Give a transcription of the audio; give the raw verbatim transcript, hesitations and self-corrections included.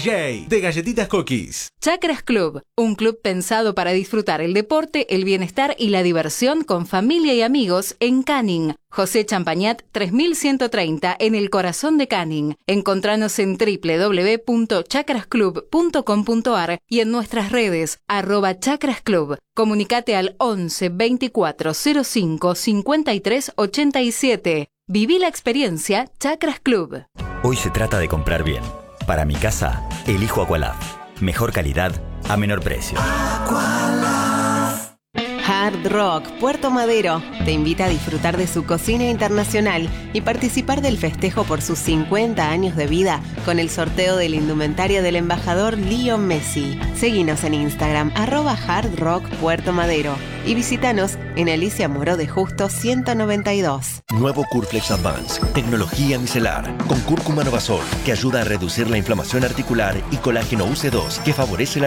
J de Galletitas Cookies. Chakras Club, un club pensado para disfrutar el deporte, el bienestar y la diversión con familia y amigos en Canning. José Champañat tres mil ciento treinta en el corazón de Canning. Encontranos en doble u doble u doble u punto chakras club punto com punto a r y en nuestras redes arroba Chakras Club. Comunicate al once veinticuatro cero cinco cincuenta y tres ochenta y siete. Viví la experiencia Chakras Club. Hoy se trata de comprar bien. Para mi casa, elijo Aqualab. Mejor calidad a menor precio. Hard Rock Puerto Madero te invita a disfrutar de su cocina internacional y participar del festejo por sus cincuenta años de vida con el sorteo de la indumentaria del embajador Leo Messi. Seguinos en Instagram, arroba Hard Rock Puerto Madero, y visítanos en Alicia Moró de Justo ciento noventa y dos. Nuevo Curflex Advance, tecnología micelar, con cúrcuma novasol, que ayuda a reducir la inflamación articular, y colágeno U C dos, que favorece la